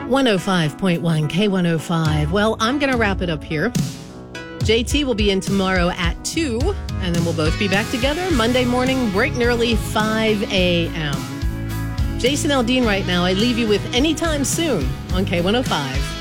105.1 K105. Well, I'm going to wrap it up here. JT will be in tomorrow at 2, and then we'll both be back together Monday morning, bright and early, 5 a.m. Jason Aldean right now. I leave you with Anytime Soon on K105.